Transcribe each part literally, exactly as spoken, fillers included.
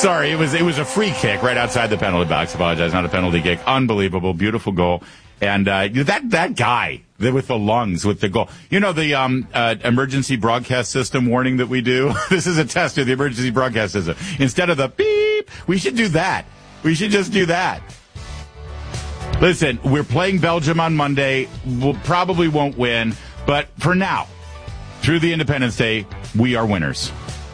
Sorry, it was it was a free kick right outside the penalty box. Apologize, not a penalty kick. Unbelievable, beautiful goal. And uh, that that guy with the lungs, with the goal. You know the um, uh, emergency broadcast system warning that we do? This is a test of the emergency broadcast system. Instead of the beep, we should do that. We should just do that. Listen, we're playing Belgium on Monday. We'll probably won't win. But for now, through the Independence Day, we are winners.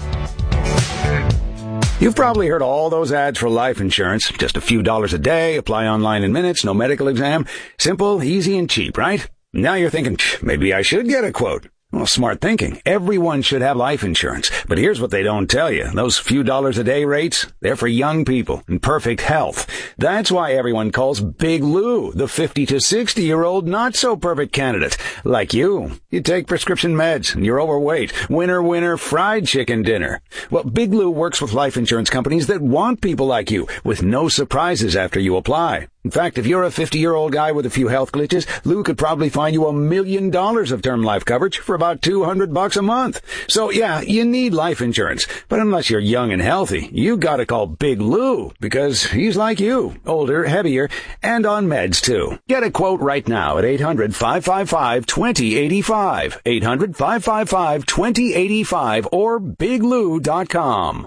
You've probably heard all those ads for life insurance. Just a few dollars a day, apply online in minutes, no medical exam. Simple, easy, and cheap, right? Now you're thinking, maybe I should get a quote. Well, smart thinking. Everyone should have life insurance. But here's what they don't tell you. Those few dollars a day rates, they're for young people in perfect health. That's why everyone calls Big Lou the fifty to sixty year old not so perfect candidate. Like you. You take prescription meds and you're overweight. Winner, winner, fried chicken dinner. Well, Big Lou works with life insurance companies that want people like you with no surprises after you apply. In fact, if you're a fifty-year-old guy with a few health glitches, Lou could probably find you a million dollars of term life coverage for about two hundred bucks a month. So yeah, you need life insurance. But unless you're young and healthy, you gotta call Big Lou because he's like you, older, heavier, and on meds too. Get a quote right now at eight hundred, five five five, two zero eight five, eight hundred, five five five, two zero eight five or big lou dot com.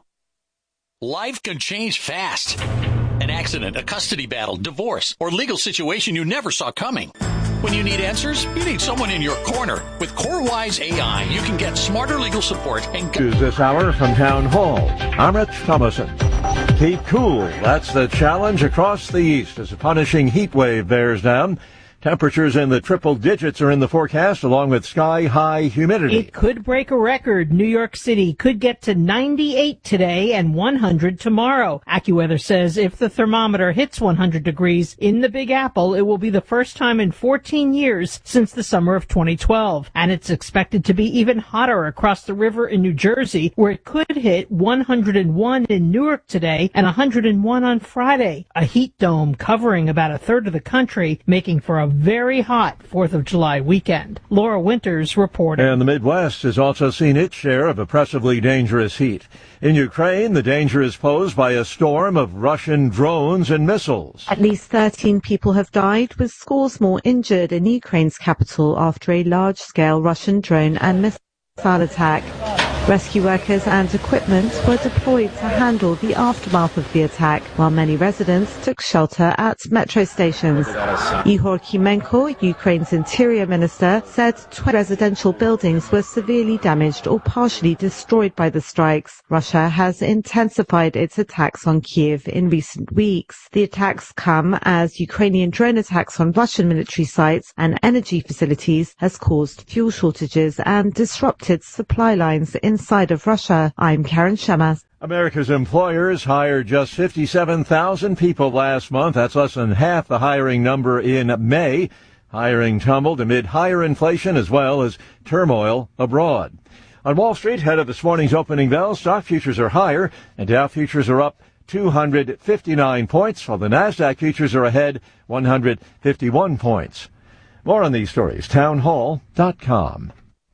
Life can change fast. An accident, a custody battle, divorce, or legal situation you never saw coming. When you need answers, you need someone in your corner. With CoreWise A I, you can get smarter legal support and... News this hour from Town Hall. I'm Rich Thomason. Keep cool. That's the challenge across the east as a punishing heat wave bears down. Temperatures in the triple digits are in the forecast, along with sky-high humidity. It could break a record. New York City could get to ninety-eight today and one hundred tomorrow. AccuWeather says if the thermometer hits one hundred degrees in the Big Apple, it will be the first time in fourteen years since the summer of twenty twelve. And it's expected to be even hotter across the river in New Jersey, where it could hit one hundred one in Newark today and one hundred one on Friday. A heat dome covering about a third of the country, making for a very hot fourth of July weekend. Laura Winters reporting. And the Midwest has also seen its share of oppressively dangerous heat. In Ukraine, the danger is posed by a storm of Russian drones and missiles. At least thirteen people have died, with scores more injured in Ukraine's capital after a large-scale Russian drone and missile attack. Rescue workers and equipment were deployed to handle the aftermath of the attack, while many residents took shelter at metro stations. Ihor Kimenko, Ukraine's interior minister, said twenty residential buildings were severely damaged or partially destroyed by the strikes. Russia has intensified its attacks on Kiev in recent weeks. The attacks come as Ukrainian drone attacks on Russian military sites and energy facilities has caused fuel shortages and disrupted supply lines in inside of Russia. I'm Karen Shemas. America's employers hired just fifty-seven thousand people last month. That's less than half the hiring number in May. Hiring tumbled amid higher inflation as well as turmoil abroad. On Wall Street, ahead of this morning's opening bell, stock futures are higher and Dow futures are up two hundred fifty-nine points, while the NASDAQ futures are ahead one hundred fifty-one points. More on these stories, town hall dot com.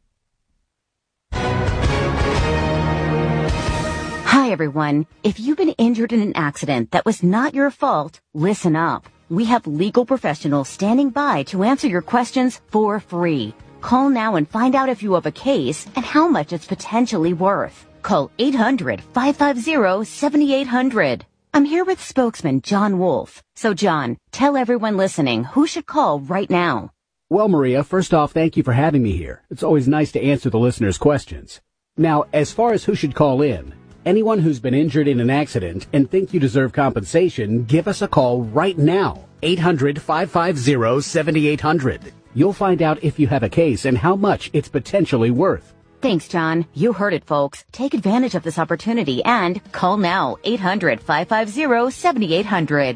Hi, everyone. If you've been injured in an accident that was not your fault, listen up. We have legal professionals standing by to answer your questions for free. Call now and find out if you have a case and how much it's potentially worth. Call eight hundred, five five zero, seven eight zero zero. I'm here with spokesman John Wolf. So, John, tell everyone listening who should call right now. Well, Maria, first off, thank you for having me here. It's always nice to answer the listeners' questions. Now, as far as who should call in, anyone who's been injured in an accident and think you deserve compensation, give us a call right now. eight hundred, five five zero, seven eight zero zero. You'll find out if you have a case and how much it's potentially worth. Thanks, John. You heard it, folks. Take advantage of this opportunity and call now. eight hundred, five five zero, seven eight zero zero.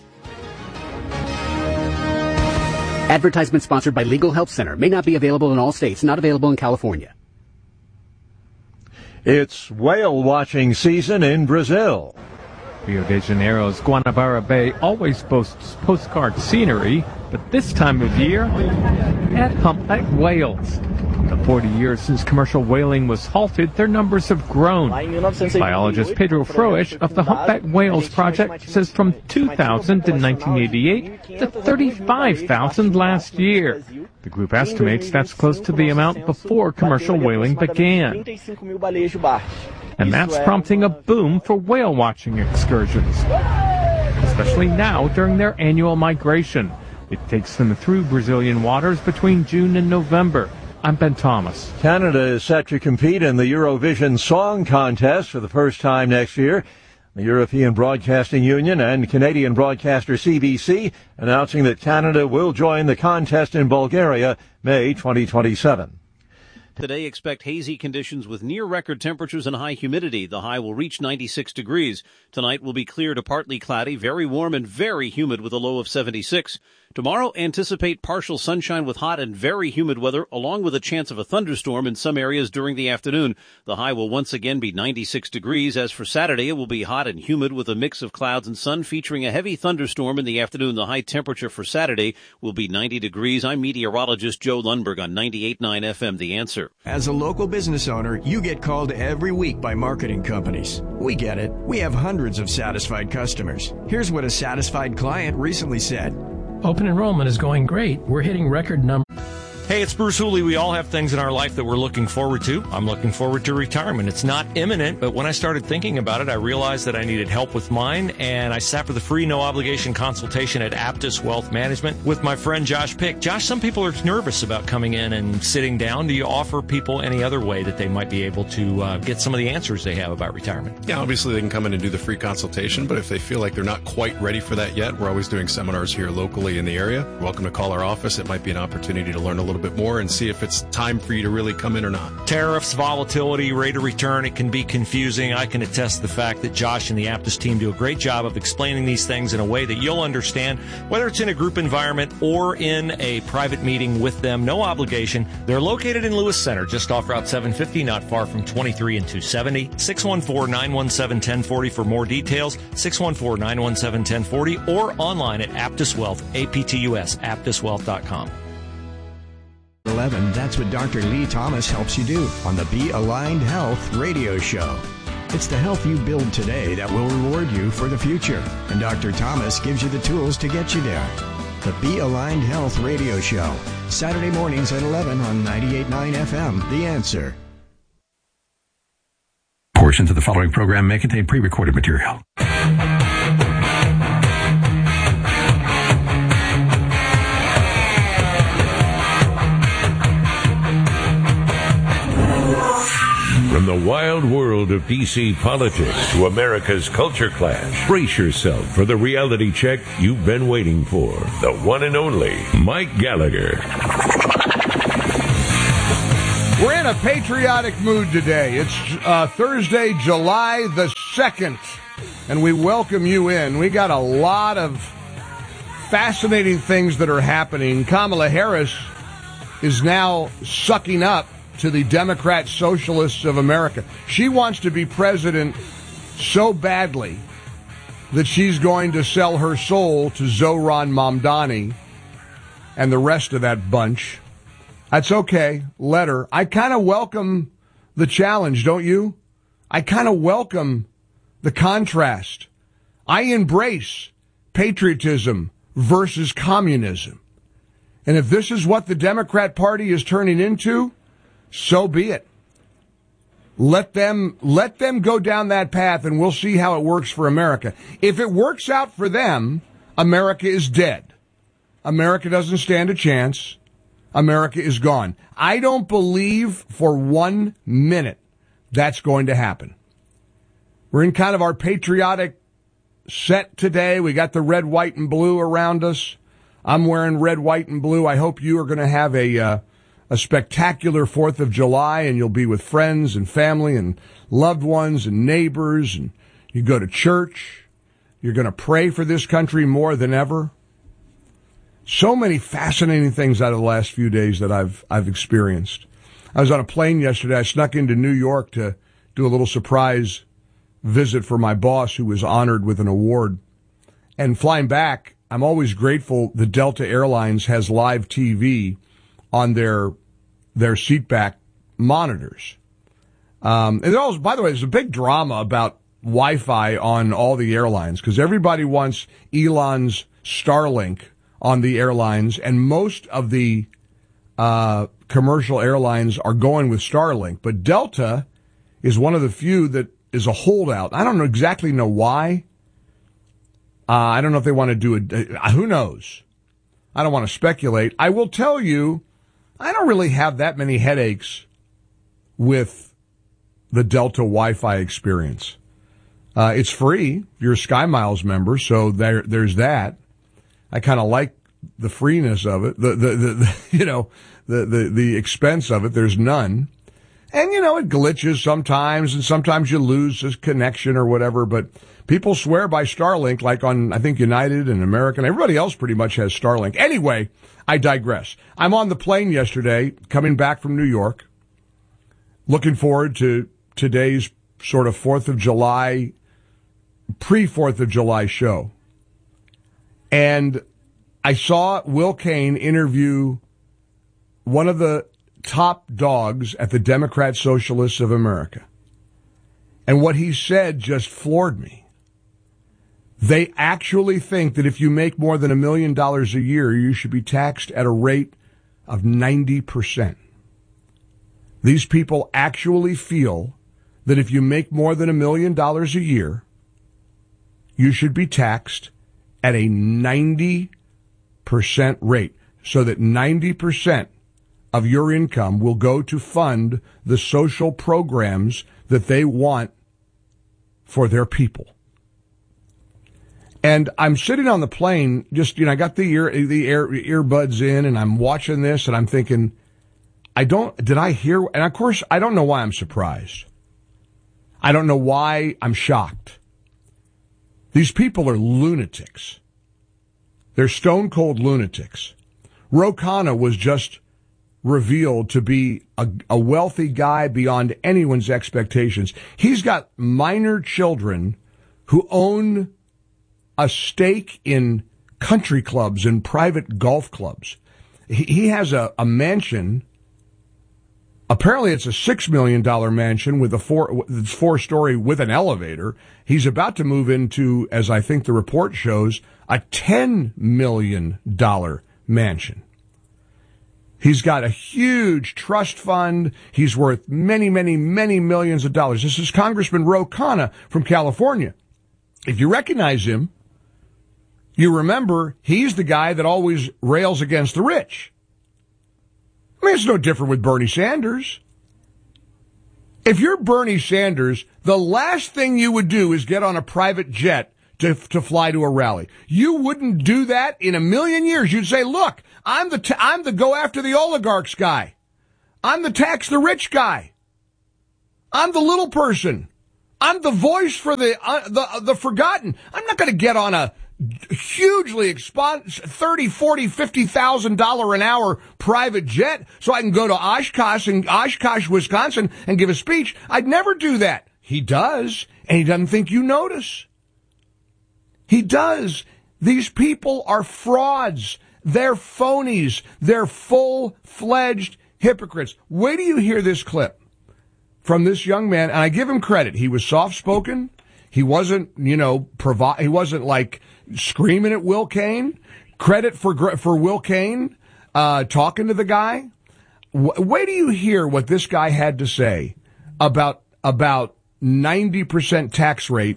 Advertisement sponsored by Legal Help Center. May not be available in all states. Not available in California. It's whale watching season in Brazil. Rio de Janeiro's Guanabara Bay always boasts postcard scenery, but this time of year, at humpback whales. the forty years since commercial whaling was halted, their numbers have grown. Biologist Pedro Froisch of the Humpback Whales Project says from two thousand to nineteen eighty-eight to thirty-five thousand last year. The group estimates that's close to the amount before commercial whaling began. And that's prompting a boom for whale watching excursions, especially now during their annual migration. It takes them through Brazilian waters between June and November. I'm Ben Thomas. Canada is set to compete in the Eurovision Song Contest for the first time next year. The European Broadcasting Union and Canadian broadcaster C B C announcing that Canada will join the contest in Bulgaria May twenty twenty-seven. Today, expect hazy conditions with near-record temperatures and high humidity. The high will reach ninety-six degrees. Tonight will be clear to partly cloudy, very warm and very humid with a low of seventy-six. Tomorrow, anticipate partial sunshine with hot and very humid weather, along with a chance of a thunderstorm in some areas during the afternoon. The high will once again be ninety-six degrees. As for Saturday, it will be hot and humid with a mix of clouds and sun, featuring a heavy thunderstorm in the afternoon. The high temperature for Saturday will be ninety degrees. I'm meteorologist Joe Lundberg on ninety-eight point nine F M, The Answer. As a local business owner, you get called every week by marketing companies. We get it. We have hundreds of satisfied customers. Here's what a satisfied client recently said. Open enrollment is going great. We're hitting record numbers. Hey, it's Bruce Hooley. We all have things in our life that we're looking forward to. I'm looking forward to retirement. It's not imminent, but when I started thinking about it, I realized that I needed help with mine, and I sat for the free, no-obligation consultation at Aptus Wealth Management with my friend Josh Pick. Josh, some people are nervous about coming in and sitting down. Do you offer people any other way that they might be able to uh, get some of the answers they have about retirement? Yeah, obviously they can come in and do the free consultation, but if they feel like they're not quite ready for that yet, we're always doing seminars here locally in the area. You're welcome to call our office. It might be an opportunity to learn a little bit more and see if it's time for you to really come in or not. Tariffs, volatility, rate of return, it can be confusing. I can attest to the fact that Josh and the Aptus team do a great job of explaining these things in a way that you'll understand, whether it's in a group environment or in a private meeting with them. No obligation. They're located in Lewis Center, just off Route seven fifty, not far from twenty-three and two seventy. six one four, nine one seven, one zero four zero for more details. six one four, nine one seven, one zero four zero or online at Aptus Wealth, A P T U S, aptus wealth dot com. eleven, that's what Doctor Lee Thomas helps you do on the Be Aligned Health radio show. It's the health you build today that will reward you for the future. And Doctor Thomas gives you the tools to get you there. The Be Aligned Health radio show, Saturday mornings at eleven on ninety-eight point nine F M, The Answer. Portions of the following program may contain pre-recorded material. From the wild world of D C politics to America's culture clash, brace yourself for the reality check you've been waiting for. The one and only Mike Gallagher. We're in a patriotic mood today. It's uh, Thursday, July the second, and we welcome you in. We got a lot of fascinating things that are happening. Kamala Harris is now sucking up to the Democrat Socialists of America. She wants to be president so badly that she's going to sell her soul to Zohran Mamdani and the rest of that bunch. That's okay. Let her. I kind of welcome the challenge, don't you? I kind of welcome the contrast. I embrace patriotism versus communism. And if this is what the Democrat Party is turning into, so be it. Let them, let them go down that path and we'll see how it works for America. If it works out for them, America is dead. America doesn't stand a chance. America is gone. I don't believe for one minute that's going to happen. We're in kind of our patriotic set today. We got the red, white, and blue around us. I'm wearing red, white, and blue. I hope you are going to have a, uh, a spectacular fourth of July, and you'll be with friends and family and loved ones and neighbors, and you go to church. You're going to pray for this country more than ever. So many fascinating things out of the last few days that I've I've experienced. I was on a plane yesterday. I snuck into New York to do a little surprise visit for my boss, who was honored with an award. And flying back, I'm always grateful that Delta Airlines has live T V on their their seatback monitors. Um, and also, by the way, there's a big drama about Wi-Fi on all the airlines because everybody wants Elon's Starlink on the airlines, and most of the uh, commercial airlines are going with Starlink. But Delta is one of the few that is a holdout. I don't know exactly know why. Uh, I don't know if they want to do it. Uh, who knows? I don't want to speculate. I will tell you, I don't really have that many headaches with the Delta Wi-Fi experience. Uh, it's free. You're a SkyMiles member, so there, there's that. I kind of like the freeness of it. The, the, the, the you know, the, the, the expense of it. There's none. And, you know, it glitches sometimes, and sometimes you lose this connection or whatever, but people swear by Starlink, like on, I think, United and American. Everybody else pretty much has Starlink. Anyway, I digress. I'm on the plane yesterday, coming back from New York, looking forward to today's sort of fourth of July, pre-fourth of July show. And I saw Will Cain interview one of the top dogs at the Democrat Socialists of America. And what he said just floored me. They actually think that if you make more than a million dollars a year, you should be taxed at a rate of ninety percent. These people actually feel that if you make more than a million dollars a year, you should be taxed at a ninety percent rate, so that ninety percent of your income will go to fund the social programs that they want for their people. And I'm sitting on the plane, just, you know, I got the ear, the ear, earbuds in, and I'm watching this, and I'm thinking, I don't, did I hear, and of course, I don't know why I'm surprised. I don't know why I'm shocked. These people are lunatics. They're stone cold lunatics. Ro Khanna was just revealed to be a, a wealthy guy beyond anyone's expectations. He's got minor children who own a stake in country clubs and private golf clubs. He, he has a, a mansion. Apparently it's a six million dollars mansion with a four, it's four story with an elevator. He's about to move into, as I think the report shows, a ten million dollars mansion. He's got a huge trust fund. He's worth many, many, many millions of dollars. This is Congressman Ro Khanna from California. If you recognize him, you remember he's the guy that always rails against the rich. I mean, it's no different with Bernie Sanders. If you're Bernie Sanders, the last thing you would do is get on a private jet to, to fly to a rally. You wouldn't do that in a million years. You'd say, look, I'm the, t- I'm the go after the oligarchs guy. I'm the tax the rich guy. I'm the little person. I'm the voice for the, uh, the, uh, the forgotten. I'm not going to get on a hugely expensive thirty, forty, fifty thousand dollars an hour private jet so I can go to Oshkosh in Oshkosh, Wisconsin and give a speech. I'd never do that. He does, and he doesn't think you notice. He does. These people are frauds. They're phonies. They're full-fledged hypocrites. Wait till you hear this clip from this young man, and I give him credit. He was soft-spoken. He wasn't, you know, provi- he wasn't like screaming at Will Cain. Credit for for Will Cain uh, talking to the guy. W- wait till you hear what this guy had to say about about ninety percent tax rate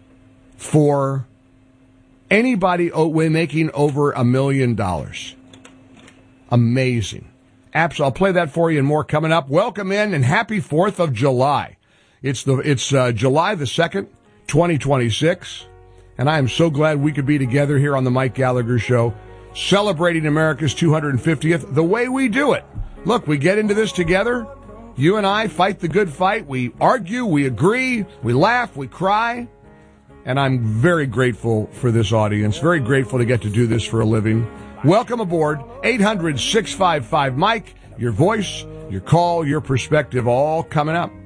for anybody making over a million dollars. Amazing. Apps, I'll play that for you and more coming up. Welcome in and happy fourth of July. It's the it's uh, July the second, twenty twenty-six. And I am so glad we could be together here on the Mike Gallagher Show, celebrating America's two hundred fiftieth the way we do it. Look, we get into this together. You and I fight the good fight. We argue, we agree, we laugh, we cry. And I'm very grateful for this audience, very grateful to get to do this for a living. Welcome aboard. eight hundred, six five five, Mike. Your voice, your call, your perspective, all coming up.